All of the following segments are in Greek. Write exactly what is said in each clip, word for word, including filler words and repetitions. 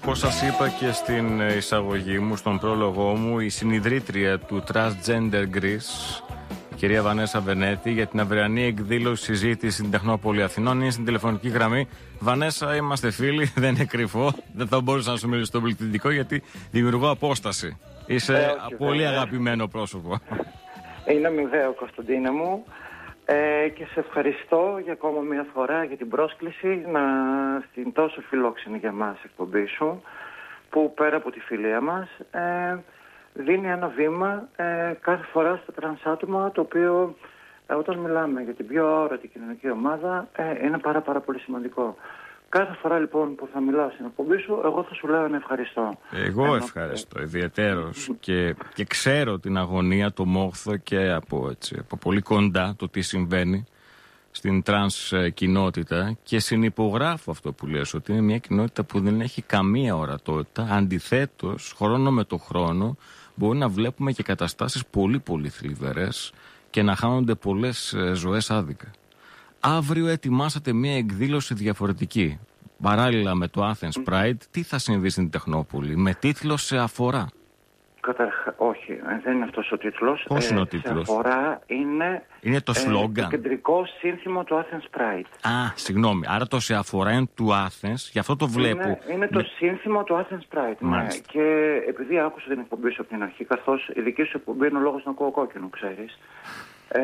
Όπως σας είπα και στην εισαγωγή μου, στον πρόλογό μου, η συνιδρύτρια του Transgender Greece, η κυρία Βανέσα Βενέτη, για την αυριανή εκδήλωση συζήτηση στην Τεχνόπολη Αθηνών, είναι στην τηλεφωνική γραμμή. Βανέσα, είμαστε φίλοι, δεν είναι κρυφό. Δεν θα μπορούσα να σου μιλήσω στο πληκτικό γιατί δημιουργώ απόσταση. Είσαι ε, όχι, πολύ βέβαια. Αγαπημένο πρόσωπο. Είναι αμοιβαίο, Κωνσταντίνε μου. Ε, και σε ευχαριστώ για ακόμα μια φορά για την πρόσκληση να, στην τόσο φιλόξενη για μας εκπομπή σου, που πέρα από τη φιλία μας ε, δίνει ένα βήμα ε, κάθε φορά στα τρανς άτομα, το οποίο ε, όταν μιλάμε για την πιο αόρατη κοινωνική ομάδα ε, είναι πάρα πάρα πολύ σημαντικό. Κάθε φορά λοιπόν που θα μιλάω στην εκπομπή σου, εγώ θα σου λέω ένα ευχαριστώ. Εγώ ευχαριστώ ιδιαιτέρως και, και ξέρω την αγωνία, το μόχθο και από, έτσι, από πολύ κοντά το τι συμβαίνει στην τρανς κοινότητα και συνυπογράφω αυτό που λες, ότι είναι μια κοινότητα που δεν έχει καμία ορατότητα. Αντιθέτως, χρόνο με το χρόνο μπορεί να βλέπουμε και καταστάσεις πολύ πολύ θλιβερές και να χάνονται πολλές ζωές άδικα. Αύριο ετοιμάσατε μια εκδήλωση διαφορετική. Παράλληλα με το Athens Pride, τι θα συμβεί στην Τεχνόπολη, με τίτλο «Σε αφορά». Καταρχά, όχι, δεν είναι αυτός ο τίτλος. Πώς είναι ο τίτλος? «Σε αφορά» είναι, είναι το σλόγγαν. Ε, το κεντρικό σύνθημα του Athens Pride. Α, συγγνώμη. Άρα το «Σε αφορά» είναι του Athens, γι' αυτό το βλέπω. Είναι, είναι το με... σύνθημα του Athens Pride. Ναι. Και επειδή άκουσα την εκπομπή σου από την αρχή, καθώς η δική σου εκπομπή είναι ο λόγος να ακούω κόκκινο, ξέρεις. Ε,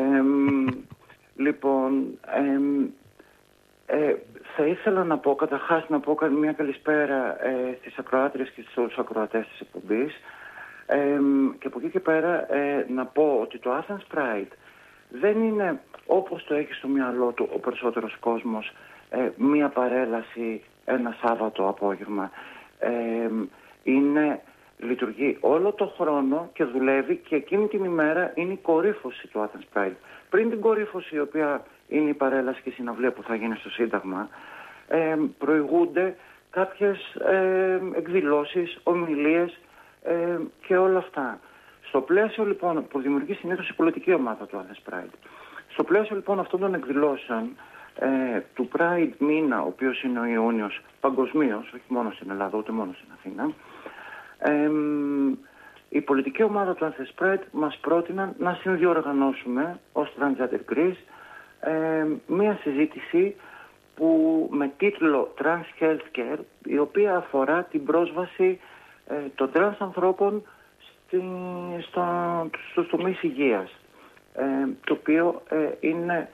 Λοιπόν, ε, ε, θα ήθελα να πω, καταρχάς να πω μια καλησπέρα ε, στις ακροάτριες και στους ακροατές της εκπομπής ε, και από εκεί και πέρα ε, να πω ότι το Athens Pride δεν είναι, όπως το έχει στο μυαλό του ο περισσότερος κόσμος, ε, μια παρέλαση ένα Σάββατο απόγευμα. Ε, είναι... Λειτουργεί όλο το χρόνο και δουλεύει, και εκείνη την ημέρα είναι η κορύφωση του Athens Pride. Πριν την κορύφωση, η οποία είναι η παρέλαση και η συναυλία που θα γίνει στο Σύνταγμα, ε, προηγούνται κάποιες ε, εκδηλώσεις, ομιλίες ε, και όλα αυτά. Στο πλαίσιο λοιπόν που δημιουργεί συνήθως η πολιτική ομάδα του Athens Pride, στο πλαίσιο λοιπόν αυτών των εκδηλώσεων ε, του Pride μήνα, ο οποίος είναι ο Ιούνιος παγκοσμίως, όχι μόνο στην Ελλάδα ούτε μόνο στην Αθήνα, Ε, η πολιτική ομάδα του Athens Pride μας πρότειναν να συνδιοργανώσουμε ως Transgender Greece ε, μία συζήτηση που με τίτλο Trans Healthcare, η οποία αφορά την πρόσβαση ε, των τρανς ανθρώπων στη, στο, στους τομείς υγείας, ε, το οποίο ε, είναι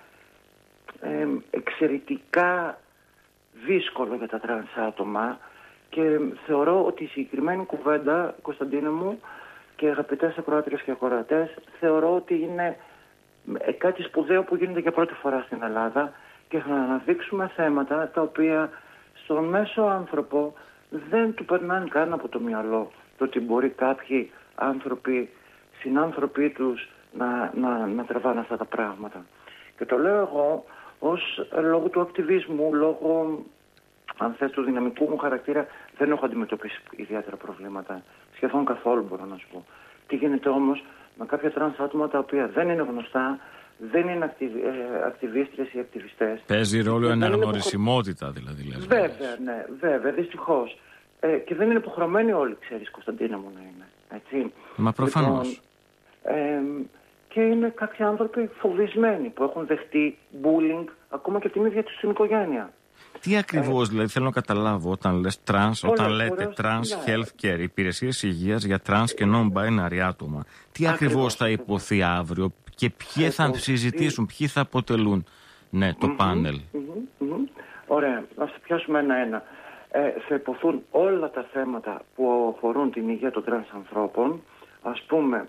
ε, εξαιρετικά δύσκολο για τα τρανς άτομα. Και θεωρώ ότι η συγκεκριμένη κουβέντα, Κωνσταντίνε μου και αγαπητές ακροάτριες και ακροατές, θεωρώ ότι είναι κάτι σπουδαίο που γίνεται για πρώτη φορά στην Ελλάδα και θα αναδείξουμε θέματα τα οποία στον μέσο άνθρωπο δεν του περνάνε καν από το μυαλό. Το ότι μπορεί κάποιοι άνθρωποι, συνάνθρωποι τους, να, να, να τραβάνε αυτά τα πράγματα. Και το λέω εγώ ως λόγω του ακτιβισμού, λόγω, αν θες, του δυναμικού μου χαρακτήρα, δεν έχω αντιμετωπίσει ιδιαίτερα προβλήματα. Σχεδόν καθόλου, μπορώ να σου πω. Τι γίνεται όμως με κάποια τρανς άτομα τα οποία δεν είναι γνωστά, δεν είναι ακτιβ, ε, ακτιβίστρες ή ακτιβιστές. Παίζει ρόλο η αναγνωρισιμότητα, υποχω... δηλαδή. Λες, βέβαια, ναι, βέβαια, δυστυχώς. Ε, και δεν είναι υποχρεωμένοι όλοι, ξέρεις, Κωνσταντίνα μου, να είναι. Έτσι. Μα προφανώς. Λοιπόν, ε, και είναι κάποιοι άνθρωποι φοβισμένοι που έχουν δεχτεί bullying ακόμα και την ίδια τους την οικογένεια. Τι ακριβώς, δηλαδή, θέλω να καταλάβω όταν λες trans, όταν λέτε trans ναι. healthcare, υπηρεσίες υγείας για trans και non-binary άτομα. Τι ακριβώς, ακριβώς θα υποθεί αύριο και ποιοι θα υποθεί... συζητήσουν, ποιοι θα αποτελούν ναι, το mm-hmm, πάνελ. Mm-hmm, mm-hmm. Ωραία, ας πιάσουμε ένα-ένα. Ε, θα υποθούν όλα τα θέματα που αφορούν την υγεία των τρανς ανθρώπων, ας πούμε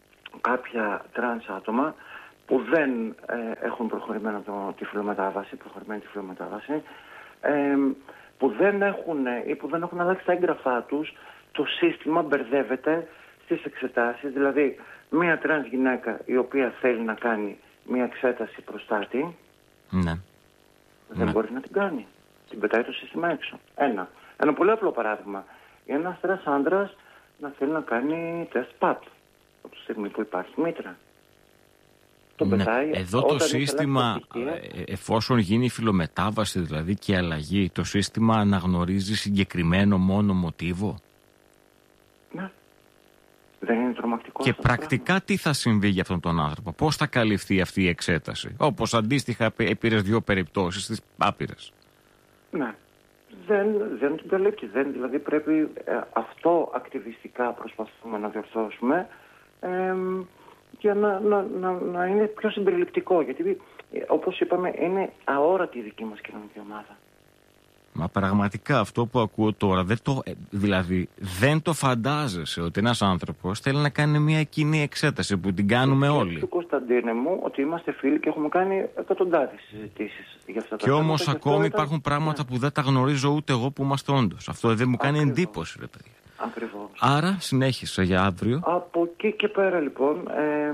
κάποια τρανς άτομα που δεν ε, έχουν προχωρημένο το, τη φιλομετάβαση, προχωρημένη τη φιλομετάβαση, ε, που δεν έχουν ή που δεν έχουν αλλάξει τα έγγραφά τους, το σύστημα μπερδεύεται στις εξετάσεις. Δηλαδή, μία τρανς γυναίκα η οποία θέλει να κάνει μία εξέταση προστάτη, ναι. δεν ναι. μπορεί να την κάνει. Την πετάει το σύστημα έξω. Ένα. Ένα πολύ απλό παράδειγμα. Ένας τρανς άντρας να θέλει να κάνει τεστ παπ, από τη στιγμή που υπάρχει μήτρα. τον ναι. πετάει. Εδώ το σύστημα, εφόσον γίνει η φιλομετάβαση δηλαδή και η αλλαγή, το σύστημα αναγνωρίζει συγκεκριμένο μόνο μοτίβο. Ναι. Δεν είναι τρομακτικό? Και πρακτικά πράγμα. Τι θα συμβεί για αυτόν τον άνθρωπο, πώς θα καλυφθεί αυτή η εξέταση, όπως αντίστοιχα πήρες δύο περιπτώσεις τις άπειρες. Ναι. Δεν, δεν την καλύπτει. Δεν, δηλαδή πρέπει ε, αυτό ακτιβιστικά προσπαθούμε να διορθώσουμε ε, για να, να, να, να είναι πιο συμπεριληπτικό. Γιατί ε, όπως είπαμε είναι αόρατη η δική μας κοινωνική ομάδα. Μα πραγματικά αυτό που ακούω τώρα, δεν το, δηλαδή δεν το φαντάζεσαι ότι ένας άνθρωπος θέλει να κάνει μια κοινή εξέταση που την κάνουμε όλοι. Του Κωνσταντίνε μου ότι είμαστε φίλοι και έχουμε κάνει εκατοντάδες συζητήσεις για αυτά τα και θέματα. Όμως ακόμη ήταν... υπάρχουν πράγματα ναι. που δεν τα γνωρίζω ούτε εγώ που είμαστε όντως. Αυτό δεν μου κάνει Ακριβώς. εντύπωση, ρε παιδιά. Ακριβώς. Άρα συνέχισε για αύριο. Από εκεί και πέρα λοιπόν, ε,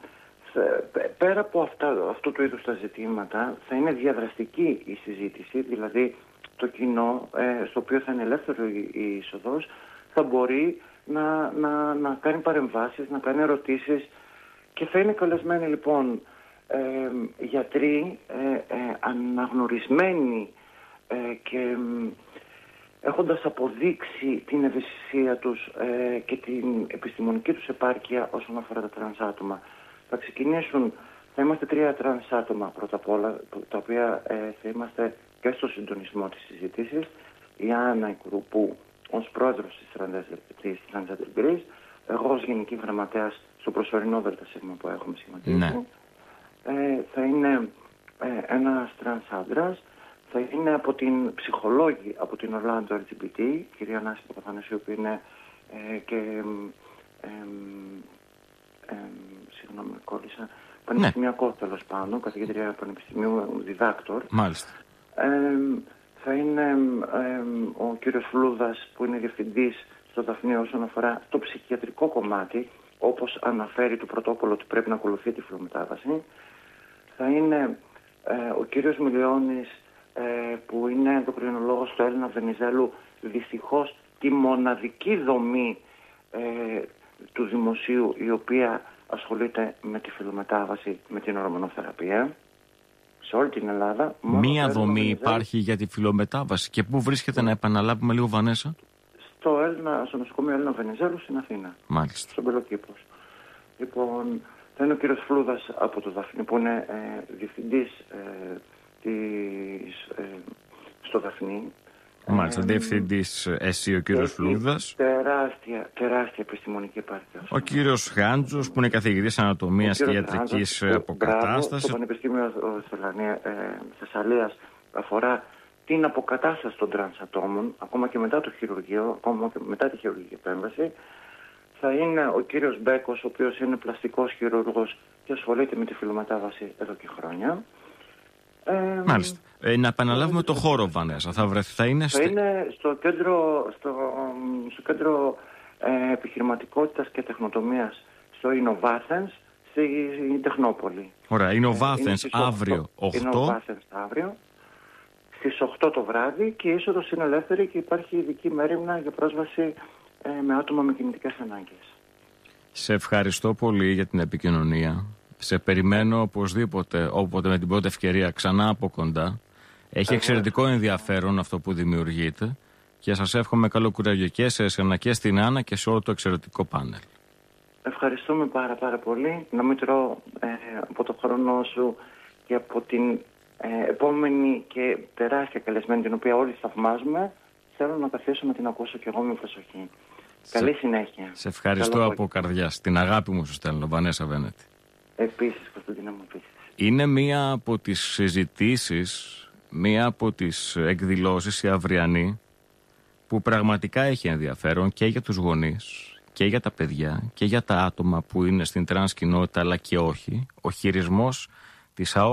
πέρα από αυτά, αυτού του είδους τα ζητήματα θα είναι διαδραστική η συζήτηση, δηλαδή το κοινό, ε, στο οποίο θα είναι ελεύθερο η, η είσοδος, θα μπορεί να, να, να κάνει παρεμβάσεις, να κάνει ερωτήσεις και θα είναι καλεσμένοι λοιπόν ε, γιατροί ε, ε, αναγνωρισμένοι ε, και έχοντας αποδείξει την ευαισθησία τους ε, και την επιστημονική τους επάρκεια όσον αφορά τα τρανς άτομα. Θα ξεκινήσουν, θα είμαστε τρία τρανς άτομα πρώτα απ' όλα, τα οποία ε, θα είμαστε και στο συντονισμό της συζήτησης. Η Άννα Κουρουπού ως πρόεδρος της Transgender Greece, εγώ ως γενική γραμματέας στο προσωρινό ΔΣ που έχουμε σχηματίσει. Ναι. Ε, θα είναι ε, ένας τρανς άντρας, θα είναι από την ψυχολόγη από την Orlando ελ τζι μπι τι, κυρία Νάση Παπαθανασίου, που είναι ε, και ε, ε, ε, συγγνώμη, κόλλησα, πανεπιστημιακό ναι. τέλος πάντων, καθηγήτρια πανεπιστημίου, διδάκτορ. Μάλιστα. Ε, θα είναι ε, ο κύριος Φλούδας, που είναι διευθυντής στο Δαφνείο όσον αφορά το ψυχιατρικό κομμάτι, όπως αναφέρει το πρωτόκολλο ότι πρέπει να ακολουθεί τη φιλομετάβαση. Θα είναι ε, ο κύριος Μιλιώνης, ε, που είναι ενδοκρινολόγος στο Έλληνα Βενιζέλου, δυστυχώς τη μοναδική δομή ε, του δημοσίου η οποία ασχολείται με τη φιλομετάβαση, με την ορμονοθεραπεία. Σε όλη την Ελλάδα. Μία δομή υπάρχει για τη φιλομετάβαση. Και πού βρίσκεται, να επαναλάβουμε λίγο, Βανέσα? Στο, Έλληνα, στο νοσοκομείο Έλληνα Βενιζέλου στην Αθήνα. Μάλιστα. Στον Πελοκήπος. Λοιπόν, θα είναι ο κύριος Φλούδας από το Δαφνί, που είναι ε, διευθυντής ε, της, ε, στο Δαφνί. Μάλιστα, ε, διευθυντής εσύ ο κύριος Φλούδας. Τεράστια, τεράστια επιστημονική επάρκεια. Ο κύριος Χάντζος, που είναι καθηγητής ανατομίας και ιατρικής αποκατάστασης. Το Πανεπιστήμιο Θεσσαλίας αφορά την αποκατάσταση των τρανς ατόμων, ακόμα και μετά το χειρουργείο, ακόμα και μετά τη χειρουργική επέμβαση. Θα είναι ο κύριος Μπέκος, ο οποίος είναι πλαστικός χειρούργος και ασχολείται με τη φιλομετάβαση εδώ και χρόνια. Ε, Μάλιστα. Ε, να επαναλάβουμε το χώρο, Βανέσα. Θα βρεθεί, θα είναι, θα στη... είναι στο κέντρο, στο, στο κέντρο ε, επιχειρηματικότητας και τεχνοτομίας, στο Innovathens, στη Τεχνόπολη. Ωραία, Innovathens αύριο οκτώ. Innovathens αύριο, στις οκτώ το βράδυ, και η είσοδος είναι ελεύθερη και υπάρχει ειδική μέριμνα για πρόσβαση ε, με άτομα με κινητικές ανάγκες. Σε ευχαριστώ πολύ για την επικοινωνία. Σε περιμένω οπωσδήποτε, όποτε με την πρώτη ευκαιρία, ξανά από κοντά. Έχει εξαιρετικό ενδιαφέρον αυτό που δημιουργείται και σας εύχομαι καλό κουράγιο και σε εσένα και στην Άννα και σε όλο το εξαιρετικό πάνελ. Ευχαριστούμε πάρα πάρα πολύ. Να μην τρώω ε, από το χρόνο σου και από την ε, επόμενη και τεράστια καλεσμένη, την οποία όλοι θαυμάζουμε. Θέλω να καθίσω να την ακούσω και εγώ με προσοχή. Σε... Καλή συνέχεια. Σε ευχαριστώ από καρδιάς. Την αγάπη μου σου στέλνω, Βανέσα Βένετη. Επίσης, Κωνσταντίνα μου, επίσης. Είναι μία από τις συζητήσεις, μία από τις εκδηλώσεις η αυριανή, που πραγματικά έχει ενδιαφέρον και για τους γονείς και για τα παιδιά και για τα άτομα που είναι στην τρανς κοινότητα, αλλά και όχι. Ο χειρισμός της